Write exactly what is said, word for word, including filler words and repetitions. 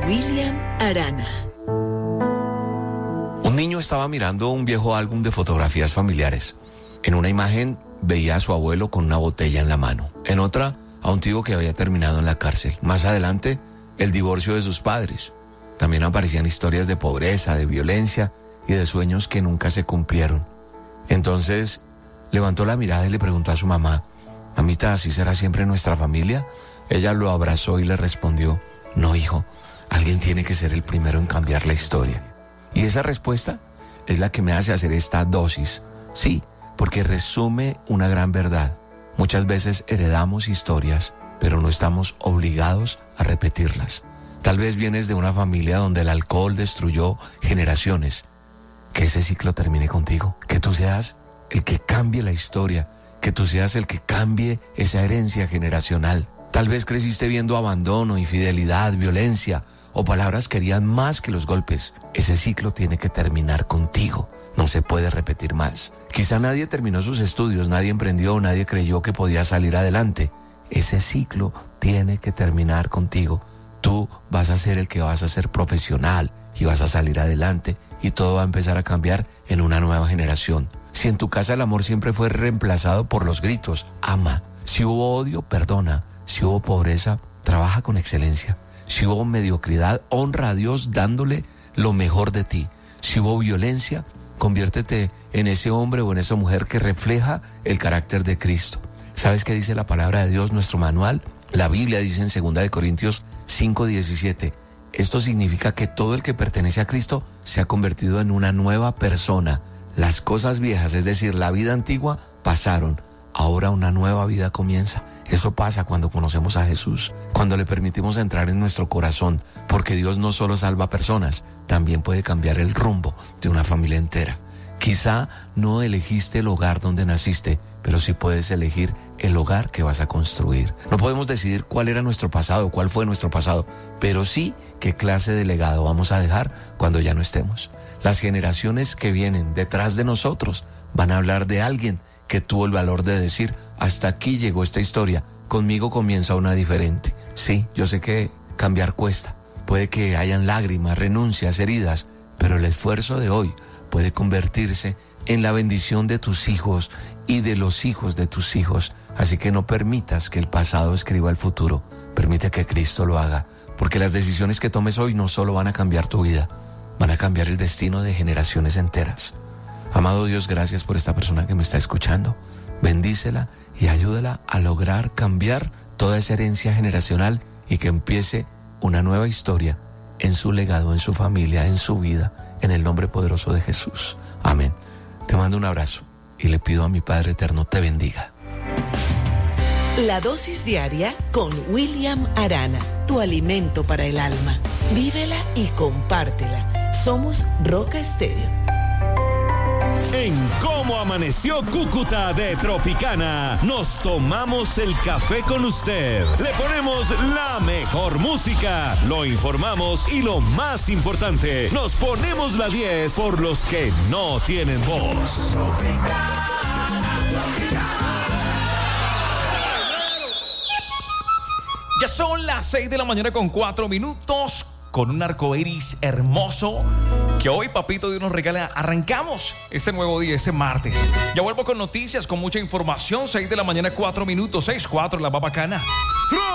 William Arana. Un niño estaba mirando un viejo álbum de fotografías familiares. En una imagen veía a su abuelo con una botella en la mano. En otra, a un tío que había terminado en la cárcel. Más adelante, el divorcio de sus padres. También aparecían historias de pobreza, de violencia y de sueños que nunca se cumplieron. Entonces, levantó la mirada y le preguntó a su mamá: «Mamita, ¿así será siempre nuestra familia?». Ella lo abrazó y le respondió: «No, hijo, alguien tiene que ser el primero en cambiar la historia». Y esa respuesta es la que me hace hacer esta dosis. Sí, porque resume una gran verdad. Muchas veces heredamos historias, pero no estamos obligados a repetirlas. Tal vez vienes de una familia donde el alcohol destruyó generaciones. Que ese ciclo termine contigo, que tú seas el que cambie la historia, que tú seas el que cambie esa herencia generacional. Tal vez creciste viendo abandono, infidelidad, violencia o palabras que herían más que los golpes. Ese ciclo tiene que terminar contigo, no se puede repetir más. Quizá nadie terminó sus estudios, nadie emprendió, nadie creyó que podía salir adelante. Ese ciclo tiene que terminar contigo. Tú vas a ser el que vas a ser profesional y vas a salir adelante y todo va a empezar a cambiar en una nueva generación. Si en tu casa el amor siempre fue reemplazado por los gritos, ama. Si hubo odio, perdona. Si hubo pobreza, trabaja con excelencia. Si hubo mediocridad, honra a Dios dándole lo mejor de ti. Si hubo violencia, conviértete en ese hombre o en esa mujer que refleja el carácter de Cristo. ¿Sabes qué dice la palabra de Dios, nuestro manual? La Biblia dice en segunda de Corintios cinco diecisiete. Esto significa que todo el que pertenece a Cristo se ha convertido en una nueva persona. Las cosas viejas, es decir, la vida antigua, pasaron. Ahora una nueva vida comienza. Eso pasa cuando conocemos a Jesús, cuando le permitimos entrar en nuestro corazón, porque Dios no solo salva personas, también puede cambiar el rumbo de una familia entera. Quizá no elegiste el hogar donde naciste, pero sí puedes elegir el hogar que vas a construir. No podemos decidir cuál era nuestro pasado, cuál fue nuestro pasado, pero sí qué clase de legado vamos a dejar cuando ya no estemos. Las generaciones que vienen detrás de nosotros van a hablar de alguien que tuvo el valor de decir: hasta aquí llegó esta historia, conmigo comienza una diferente. Sí, yo sé que cambiar cuesta, puede que hayan lágrimas, renuncias, heridas, pero el esfuerzo de hoy puede convertirse en la bendición de tus hijos y de los hijos de tus hijos. Así que no permitas que el pasado escriba el futuro, permite que Cristo lo haga, porque las decisiones que tomes hoy no solo van a cambiar tu vida, van a cambiar el destino de generaciones enteras. Amado Dios, gracias por esta persona que me está escuchando. Bendícela y ayúdala a lograr cambiar toda esa herencia generacional y que empiece una nueva historia en su legado, en su familia, en su vida, en el nombre poderoso de Jesús. Amén. Te mando un abrazo y le pido a mi Padre Eterno te bendiga. La dosis diaria con William Arana, tu alimento para el alma. Vívela y compártela. Somos Roca Estéreo. En Cómo Amaneció Cúcuta de Tropicana, nos tomamos el café con usted. Le ponemos la mejor música, lo informamos y lo más importante, nos ponemos la diez por los que no tienen voz. Ya son las seis de la mañana con cuatro minutos. Con un arcoíris hermoso que hoy Papito Dios nos regala. Arrancamos este nuevo día, este martes. Ya vuelvo con noticias, con mucha información. seis de la mañana, cuatro minutos. seis cuatro, la va bacana.